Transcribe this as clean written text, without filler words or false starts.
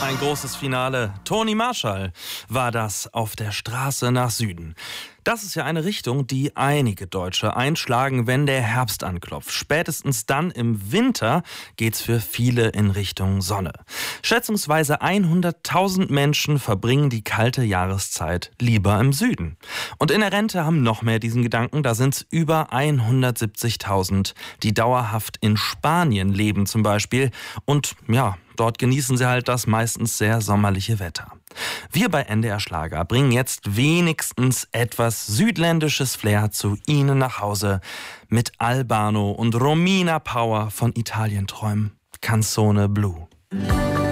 Ein großes Finale. Toni Marshall war das auf der Straße nach Süden. Das ist ja eine Richtung, die einige Deutsche einschlagen, wenn der Herbst anklopft. Spätestens dann im Winter geht's für viele in Richtung Sonne. Schätzungsweise 100.000 Menschen verbringen die kalte Jahreszeit lieber im Süden. Und in der Rente haben noch mehr diesen Gedanken. Da sind's über 170.000, die dauerhaft in Spanien leben zum Beispiel. Und ja, dort genießen sie halt das meistens sehr sommerliche Wetter. Wir bei NDR Schlager bringen jetzt wenigstens etwas südländisches Flair zu Ihnen nach Hause mit Albano und Romina Power von Italien träumen. Canzone Blu.